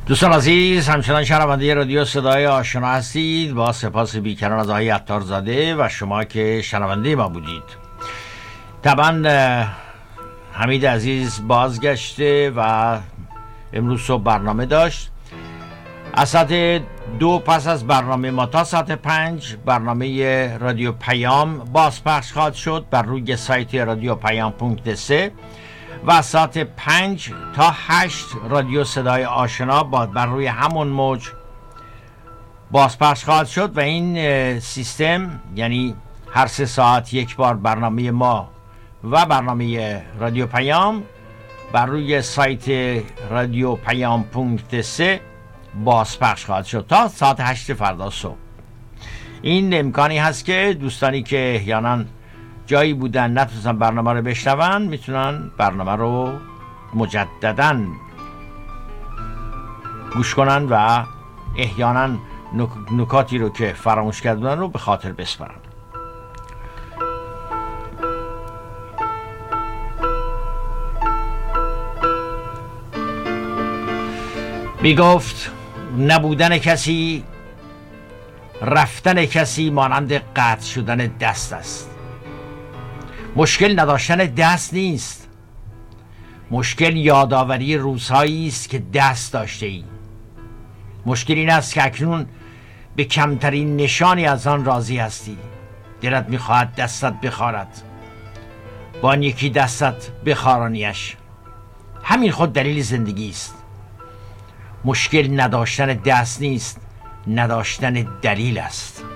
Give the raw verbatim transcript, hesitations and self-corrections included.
دوستان عزیز، همچنان شنونده رادیو صدای آشنا هستید. با سپاس بیکران از آقای عطارزاده و شما که شنونده ما بودید. طبعا حمید عزیز بازگشته و امروز صبح برنامه داشت. از ساعت دو پس از برنامه ما تا ساعت پنج برنامه رادیو پیام بازپخش خواهد شد بر روی سایت رادیو پیام پونکت سه و از ساعت پنج تا هشت رادیو صدای آشنا باد بر روی همون موج بازپخش خواهد شد و این سیستم، یعنی هر سه ساعت یک بار برنامه ما و برنامه رادیو پیام بر روی سایت رادیو پیام پونکت سه بازپخش خواهد شد تا ساعت هشت فردا صبح. این امکانی هست که دوستانی که احیانا جایی بودن نتونستن برنامه رو بشنون میتونن برنامه رو مجددا گوش کنن و احیانا نکاتی رو که فراموش کردن رو به خاطر بسپارن. میگفت نبودن کسی، رفتن کسی مانند قطع شدن دست است. مشکل نداشتن دست نیست، مشکل یادآوری روزهایی است که دست داشته ای. مشکل این است که اکنون به کمترین نشانی از آن راضی هستی. دلت میخواهد دستت بخارد، با آن یکی دستت بخارانیش. همین خود دلیل زندگی است. مشکل نداشتن دست نیست، نداشتن دلیل است.